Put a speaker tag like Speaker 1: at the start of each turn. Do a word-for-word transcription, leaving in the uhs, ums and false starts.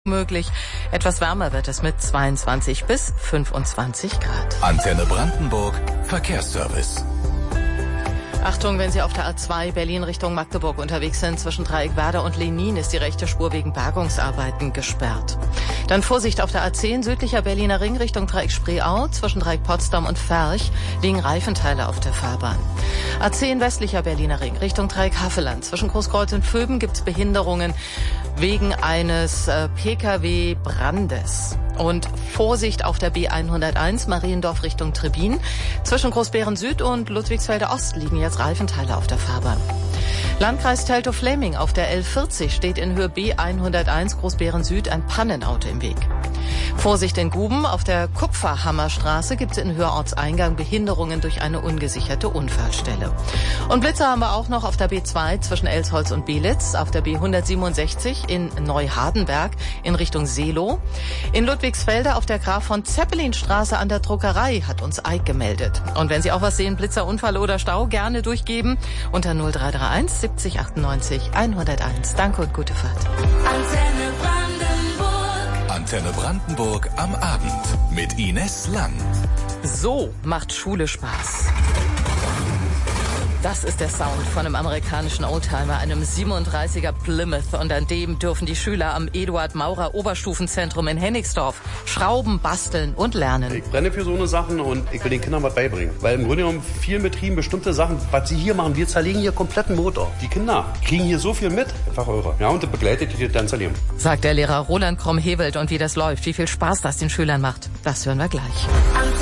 Speaker 1: Möglich. Etwas wärmer wird es mit zweiundzwanzig bis fünfundzwanzig Grad.
Speaker 2: Antenne Brandenburg Verkehrsservice.
Speaker 1: Achtung, wenn Sie auf der A zwei Berlin Richtung Magdeburg unterwegs sind, zwischen Dreieckwerder und Lenin ist die rechte Spur wegen Bergungsarbeiten gesperrt. Dann Vorsicht auf der A zehn südlicher Berliner Ring Richtung Dreieck Spreeau, zwischen Dreieck Potsdam und Ferch liegen Reifenteile auf der Fahrbahn. A zehn westlicher Berliner Ring Richtung Dreieck Havelland, zwischen Großkreuz und Vöben gibt es Behinderungen wegen eines äh, P K W-Brandes. Und Vorsicht auf der B hunderteins Mariendorf Richtung Trebbin. Zwischen Großbeeren Süd und Ludwigsfelder Ost liegen jetzt Reifenteile auf der Fahrbahn. Landkreis Teltow-Fläming auf der L vierzig steht in Höhe B hunderteins Großbeeren Süd ein Pannenauto im Weg. Vorsicht in Guben, auf der Kupferhammerstraße gibt es in Höhe Ortseingang Behinderungen durch eine ungesicherte Unfallstelle. Und Blitzer haben wir auch noch auf der B zwei zwischen Elsholz und Belitz, auf der B hundertsiebenundsechzig in Neuhardenberg in Richtung Seelow. In Ludwigsfelde auf der Graf von Zeppelin-Straße an der Druckerei hat uns Eik gemeldet. Und wenn Sie auch was sehen, Blitzer, Unfall oder Stau, gerne durchgeben unter null drei drei eins siebzig achtundneunzig hunderteins. Danke und gute Fahrt.
Speaker 3: Antenne Brandenburg.
Speaker 2: Antenne Brandenburg am Abend mit Ines Lang.
Speaker 1: So macht Schule Spaß. Das ist der Sound von einem amerikanischen Oldtimer, einem siebenunddreißiger Plymouth. Und an dem dürfen die Schüler am Eduard-Maurer-Oberstufenzentrum in Hennigsdorf schrauben, basteln und lernen.
Speaker 4: Ich brenne für so eine Sachen und ich will den Kindern was beibringen. Weil im Grunde genommen vielen Betrieben bestimmte Sachen, was sie hier machen, wir zerlegen hier kompletten Motor. Die Kinder kriegen hier so viel mit, einfach eure. Ja, und das begleitet die das ganze Leben.
Speaker 1: Sagt der Lehrer Roland Kromm-Hewelt. Und wie das läuft, wie viel Spaß das den Schülern macht, das hören wir gleich.